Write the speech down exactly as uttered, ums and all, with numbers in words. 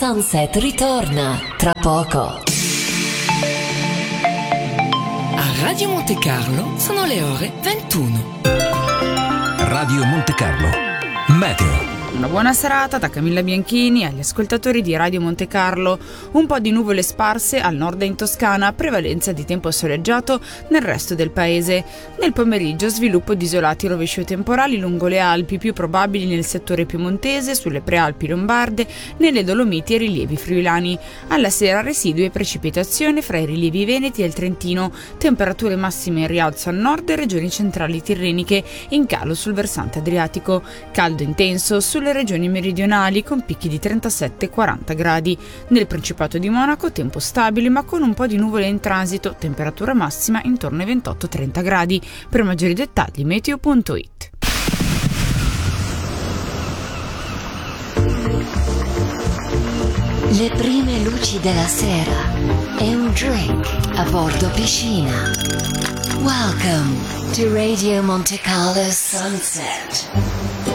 Sunset ritorna tra poco. A Radio Monte Carlo sono le ore ventuno. Radio Monte Carlo Meteo. Una buona serata da Camilla Bianchini agli ascoltatori di Radio Monte Carlo. Un po' di nuvole sparse al nord e in Toscana, prevalenza di tempo soleggiato nel resto del paese. Nel pomeriggio sviluppo di isolati rovesci temporali lungo le Alpi, più probabili nel settore piemontese, sulle prealpi lombarde, nelle Dolomiti e rilievi friulani. Alla sera residui e precipitazione fra i rilievi veneti e il Trentino. Temperature massime in rialzo al nord e regioni centrali tirreniche, in calo sul versante adriatico. Caldo intenso sulle regioni meridionali con picchi di trentasette quaranta gradi. Nel Principato di Monaco tempo stabile ma con un po' di nuvole in transito, temperatura massima intorno ai ventotto trenta gradi. Per maggiori dettagli meteo punto it. Le prime luci della sera e un drink a bordo piscina. Welcome to Radio Monte Carlo Sunset.